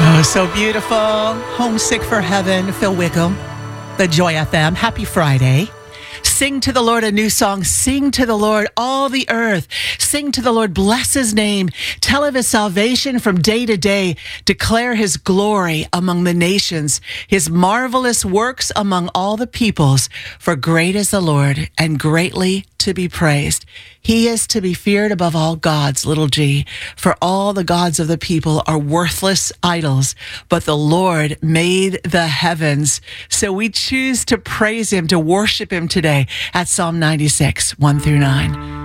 Oh, so beautiful. Homesick for Heaven, Phil Wickham, the Joy FM. Happy Friday. Sing to the Lord a new song. Sing to the Lord, all the earth. Sing to the Lord, bless his name. Tell of his salvation from day to day. Declare his glory among the nations, his marvelous works among all the peoples. For great is the Lord and greatly to be praised. He is to be feared above all gods, little g. For all the gods of the people are worthless idols, but the Lord made the heavens. So we choose to praise him, to worship him today at Psalm 96, 1 through 9.